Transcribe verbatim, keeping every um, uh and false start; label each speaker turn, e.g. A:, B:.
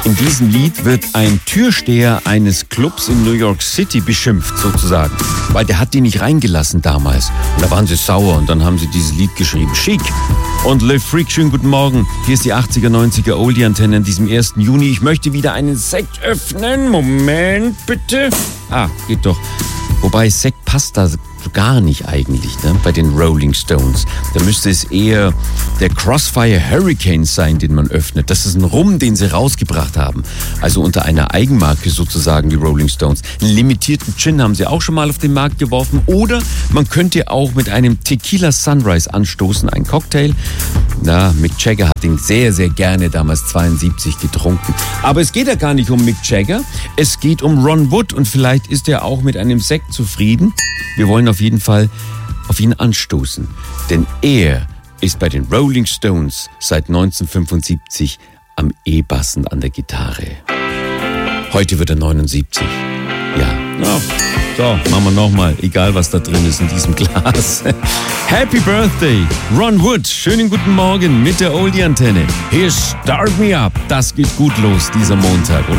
A: In diesem Lied wird ein Türsteher eines Clubs in New York City beschimpft sozusagen, weil der hat die nicht reingelassen damals. Und da waren sie sauer und dann haben sie dieses Lied geschrieben. Chic und Le Freak, schönen guten Morgen. Hier ist die achtziger, neunziger Oldie-Antenne an diesem ersten Juni. Ich möchte wieder einen Sekt öffnen. Moment, bitte. Ah, geht doch. Wobei Sekt passt da gar nicht eigentlich, ne? Bei den Rolling Stones. Da müsste es eher der Crossfire Hurricane sein, den man öffnet. Das ist ein Rum, den sie rausgebracht haben. Also unter einer Eigenmarke sozusagen, die Rolling Stones. Einen limitierten Gin haben sie auch schon mal auf den Markt geworfen. Oder man könnte auch mit einem Tequila Sunrise anstoßen, ein Cocktail. Na, Mick Jagger hat den sehr, sehr gerne damals zweiundsiebzig getrunken. Aber es geht ja gar nicht um Mick Jagger. Es geht um Ron Wood und vielleicht ist er auch mit einem Sekt zufrieden. Wir wollen auf jeden Fall auf ihn anstoßen, denn er ist bei den Rolling Stones seit neunzehnhundertfünfundsiebzig am E-Bassen an der Gitarre. Heute wird er neunundsiebzig. Ja, no. So, machen wir nochmal, egal was da drin ist in diesem Glas. Happy Birthday, Ron Wood. Schönen guten Morgen mit der Oldie-Antenne. Hier Start Me Up. Das geht gut los, dieser Montag, oder?